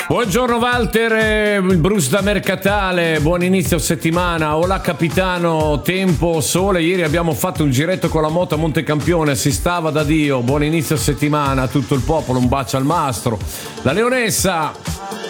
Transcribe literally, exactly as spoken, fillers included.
Buongiorno Walter, eh, il Bruce da Mercatale, buon inizio settimana. Hola capitano, tempo, sole. Ieri abbiamo fatto un giretto con la moto a Montecampione, si stava da Dio. Buon inizio settimana a tutto il popolo, un bacio al mastro. La Leonessa.